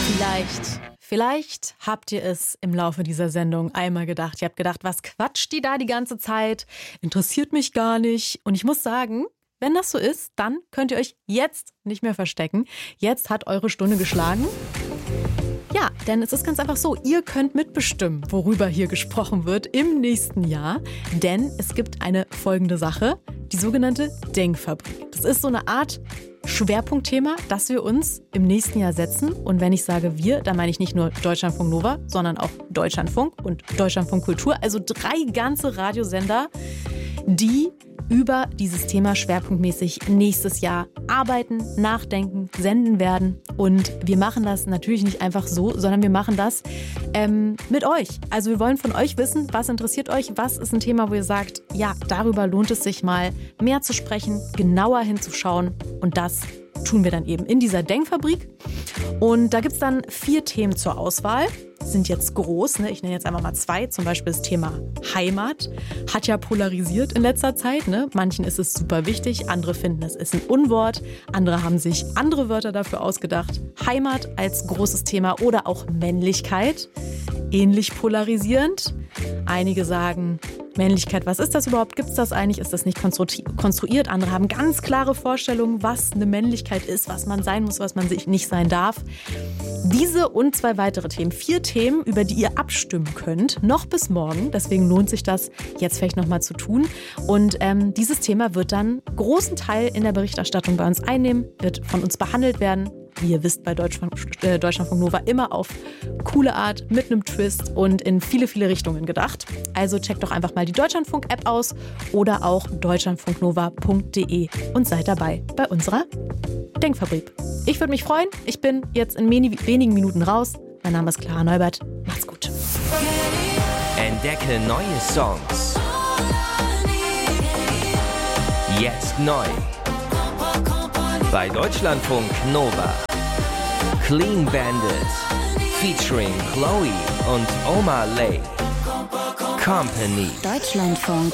Vielleicht habt ihr es im Laufe dieser Sendung einmal gedacht. Ihr habt gedacht, was quatscht die da die ganze Zeit? Interessiert mich gar nicht. Und ich muss sagen, wenn das so ist, dann könnt ihr euch jetzt nicht mehr verstecken. Jetzt hat eure Stunde geschlagen. Ja, denn es ist ganz einfach so, ihr könnt mitbestimmen, worüber hier gesprochen wird im nächsten Jahr. Denn es gibt eine folgende Sache, die sogenannte Denkfabrik. Das ist so eine Art Schwerpunktthema, das wir uns im nächsten Jahr setzen. Und wenn ich sage wir, dann meine ich nicht nur Deutschlandfunk Nova, sondern auch Deutschlandfunk und Deutschlandfunk Kultur. Also 3 ganze Radiosender, die über dieses Thema schwerpunktmäßig nächstes Jahr arbeiten, nachdenken, senden werden. Und wir machen das natürlich nicht einfach so, sondern wir machen das mit euch. Also wir wollen von euch wissen, was interessiert euch, was ist ein Thema, wo ihr sagt, ja, darüber lohnt es sich mal mehr zu sprechen, genauer hinzuschauen. Und das tun wir dann eben in dieser Denkfabrik. Und da gibt es dann 4 Themen zur Auswahl. Sind jetzt groß, ne? Ich nenne jetzt einfach mal 2. Zum Beispiel das Thema Heimat. Hat ja polarisiert in letzter Zeit. Ne? Manchen ist es super wichtig, andere finden, es ist ein Unwort. Andere haben sich andere Wörter dafür ausgedacht. Heimat als großes Thema oder auch Männlichkeit. Ähnlich polarisierend. Einige sagen, Männlichkeit, was ist das überhaupt? Gibt es das eigentlich? Ist das nicht konstruiert? Andere haben ganz klare Vorstellungen, was eine Männlichkeit ist, was man sein muss, was man sich nicht sein darf. Diese und 2 weitere Themen, 4 Themen, über die ihr abstimmen könnt, noch bis morgen. Deswegen lohnt sich das jetzt vielleicht nochmal zu tun. Und dieses Thema wird dann großen Teil in der Berichterstattung bei uns einnehmen, wird von uns behandelt werden. Wie ihr wisst, bei Deutschlandfunk Nova immer auf coole Art, mit einem Twist und in viele, viele Richtungen gedacht. Also checkt doch einfach mal die Deutschlandfunk-App aus oder auch deutschlandfunknova.de und seid dabei bei unserer Denkfabrik. Ich würde mich freuen. Ich bin jetzt in wenigen Minuten raus. Mein Name ist Clara Neubert. Macht's gut. Entdecke neue Songs. Jetzt neu. Bei Deutschlandfunk Nova. Clean Bandit featuring Chloe und Omar Lay. Company. Deutschlandfunk